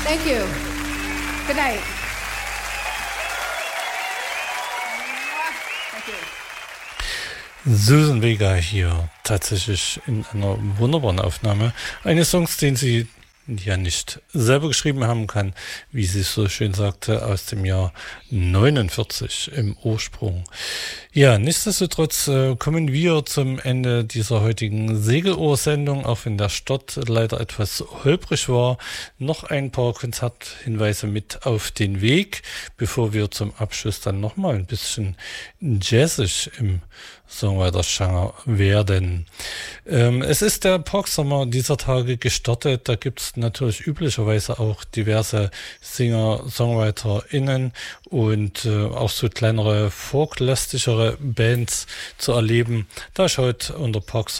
Thank you. Good night. Thank you. Susan Vega hier tatsächlich in einer wunderbaren Aufnahme eines Songs, den sie ja nicht selber geschrieben haben kann, wie sie so schön sagte, aus dem Jahr 49 im Ursprung. Ja, nichtsdestotrotz kommen wir zum Ende dieser heutigen Segelohr-Sendung, auch wenn der Start leider etwas holprig war. Noch ein paar Konzerthinweise mit auf den Weg, bevor wir zum Abschluss dann nochmal ein bisschen jazzig im Songwriter-Genre werden. Es ist der Parksommer dieser Tage gestartet. Da gibt es natürlich üblicherweise auch diverse Singer, SongwriterInnen und auch so kleinere, folklastischere Bands zu erleben. Da schaut unter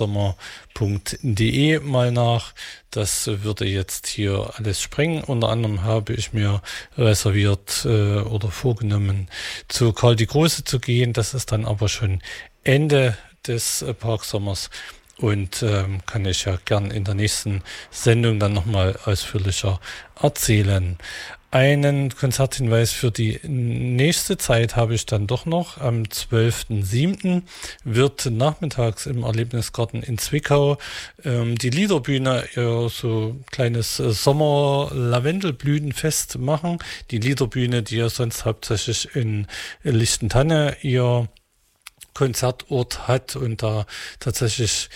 parksommer.de mal nach. Das würde jetzt hier alles sprengen. Unter anderem habe ich mir reserviert oder vorgenommen, zu Karl die Große zu gehen. Das ist dann aber schon Ende des Parksommers und kann ich ja gern in der nächsten Sendung dann nochmal ausführlicher erzählen. Einen Konzerthinweis für die nächste Zeit habe ich dann doch noch. Am 12.07. wird nachmittags im Erlebnisgarten in Zwickau die Liederbühne ihr so kleines Sommer-Lavendelblütenfest machen. Die Liederbühne, die ja sonst hauptsächlich in Lichtentanne ihr Konzertort hat und da tatsächlich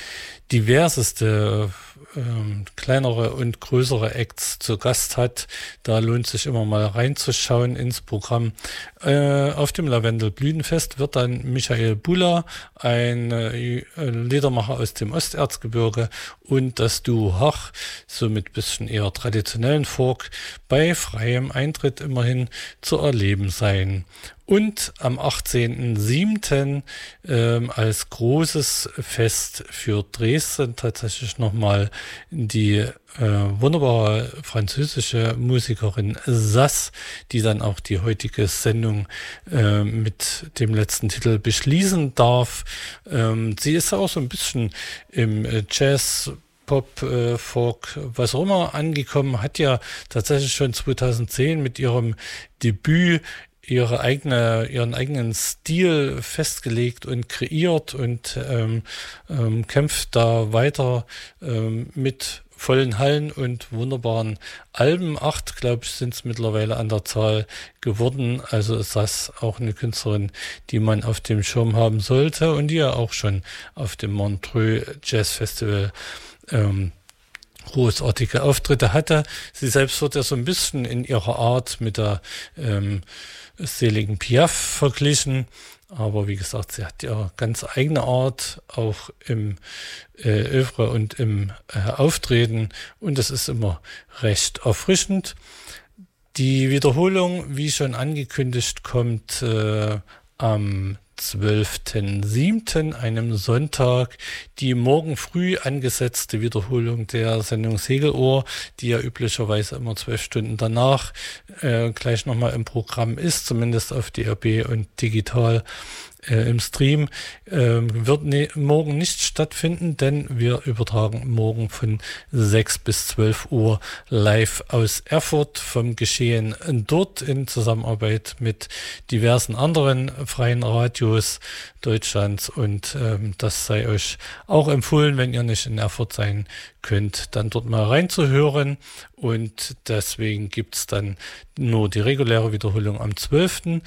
diverseste kleinere und größere Acts zu Gast hat. Da lohnt sich immer mal reinzuschauen ins Programm. Auf dem Lavendelblütenfest wird dann Michael Bulla, ein Liedermacher aus dem Osterzgebirge, und das Duo Hach, so mit bisschen eher traditionellen Folk, bei freiem Eintritt immerhin zu erleben sein. Und am 18.07. Als großes Fest für Dresden tatsächlich nochmal die wunderbare französische Musikerin Sass, die dann auch die heutige Sendung mit dem letzten Titel beschließen darf. Sie ist auch so ein bisschen im Jazz, Pop, Folk, was auch immer angekommen, hat ja tatsächlich schon 2010 mit ihrem Debüt ihren eigenen Stil festgelegt und kreiert und kämpft da weiter mit vollen Hallen und wunderbaren Alben. 8, glaube ich, sind es mittlerweile an der Zahl geworden. Also ist das auch eine Künstlerin, die man auf dem Schirm haben sollte und die ja auch schon auf dem Montreux Jazz Festival großartige Auftritte hatte. Sie selbst wird ja so ein bisschen in ihrer Art mit der seligen Piaf verglichen. Aber wie gesagt, sie hat ja ganz eigene Art, auch im Œuvre und im Auftreten. Und das ist immer recht erfrischend. Die Wiederholung, wie schon angekündigt, kommt am 12.07., einem Sonntag, die morgen früh angesetzte Wiederholung der Sendung Segelohr, die ja üblicherweise immer 12 Stunden danach gleich nochmal im Programm ist, zumindest auf DRB und digital im Stream, wird morgen nicht stattfinden, denn wir übertragen morgen von 6 bis 12 Uhr live aus Erfurt vom Geschehen dort in Zusammenarbeit mit diversen anderen freien Radios Deutschlands, und das sei euch auch empfohlen, wenn ihr nicht in Erfurt sein könnt, dann dort mal reinzuhören. Und deswegen gibt's dann nur die reguläre Wiederholung am 12.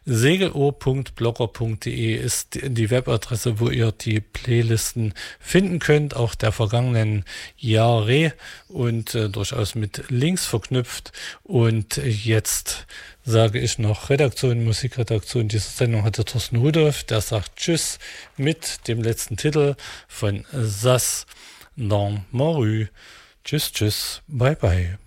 Segelohr.blogger.de ist die Webadresse, wo ihr die Playlisten finden könnt, auch der vergangenen Jahre, und durchaus mit Links verknüpft. Und jetzt sage ich noch Redaktion, Musikredaktion dieser Sendung hatte Thorsten Rudolph, der sagt Tschüss mit dem letzten Titel von Sass dans ma rue. Tschüss, tschüss, bye bye.